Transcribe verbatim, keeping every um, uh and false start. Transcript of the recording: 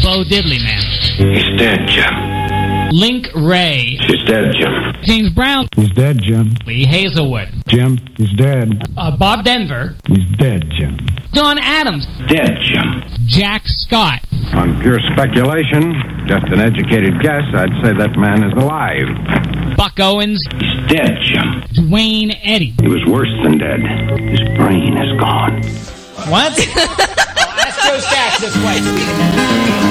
Bo Diddley, man. He's dead, Jim. Link Ray. He's dead, Jim. James Brown. He's dead, Jim. Lee Hazelwood. Jim, he's dead. Uh, Bob Denver. He's dead, Jim. Don Adams. Dead, Jim. Jack Scott. On pure speculation, just an educated guess, I'd say that man is alive. Buck Owens. He's dead, Jim. Dwayne Eddy. He was worse than dead. His brain is gone. What? Oh, Astro Stash this way.